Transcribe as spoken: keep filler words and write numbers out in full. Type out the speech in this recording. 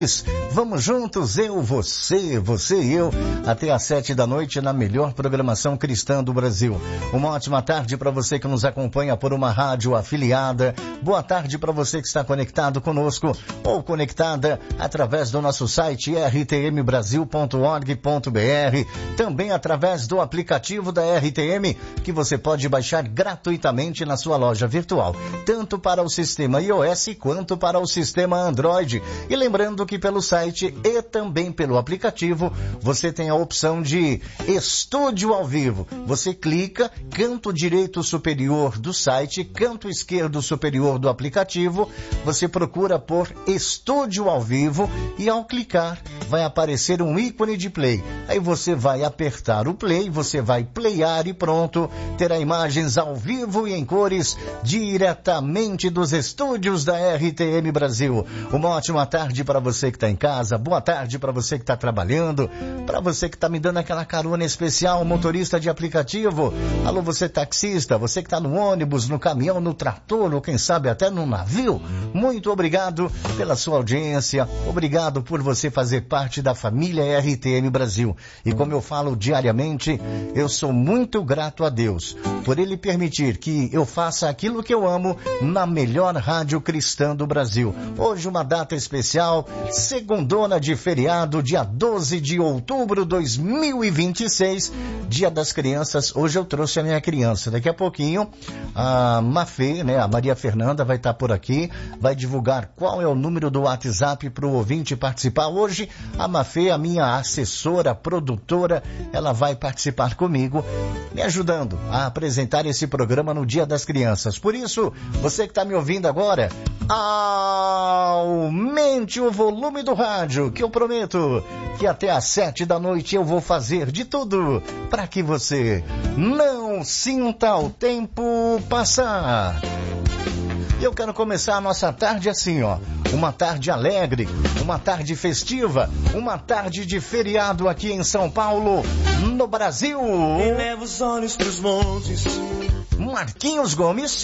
Vamos juntos, eu, você, você e eu, até às sete da noite na melhor programação cristã do Brasil. Uma ótima tarde para você que nos acompanha por uma rádio afiliada. Boa tarde para você que está conectado conosco ou conectada através do nosso site r t m brasil ponto org ponto b r. Também através do aplicativo da R T M que você pode baixar gratuitamente na sua loja virtual, tanto para o sistema iOS quanto para o sistema Android. E lembrando que que pelo site e também pelo aplicativo você tem a opção de estúdio ao vivo. Você clica, canto direito superior do site, canto esquerdo superior do aplicativo, você procura por estúdio ao vivo e ao clicar vai aparecer um ícone de play. Aí você vai apertar o play, você vai playar e pronto, terá imagens ao vivo e em cores diretamente dos estúdios da R T M Brasil. Uma ótima tarde para você que está em casa, boa tarde para você que está trabalhando, para você que está me dando aquela carona especial, motorista de aplicativo, alô você taxista, você que está no ônibus, no caminhão, no trator, ou quem sabe até no navio, muito obrigado pela sua audiência, obrigado por você fazer parte da família R T M Brasil. E como eu falo diariamente, eu sou muito grato a Deus por Ele permitir que eu faça aquilo que eu amo na melhor rádio cristã do Brasil. Hoje uma data especial, segundona de feriado, dia doze de outubro de dois mil e vinte e seis, Dia das Crianças. Hoje eu trouxe a minha criança. Daqui a pouquinho, a Mafê, né, a Maria Fernanda vai estar por aqui, vai divulgar qual é o número do WhatsApp para o ouvinte participar. Hoje, a Mafê, a minha assessora, produtora, ela vai participar comigo, me ajudando a apresentar esse programa no Dia das Crianças. Por isso, você que está me ouvindo agora, aumente o volume do rádio, que eu prometo que até às sete da noite eu vou fazer de tudo para que você não sinta o tempo passar. Eu quero começar a nossa tarde assim, ó, uma tarde alegre, uma tarde festiva, uma tarde de feriado aqui em São Paulo, no Brasil. Eleva os olhos pros montes. Marquinhos Gomes.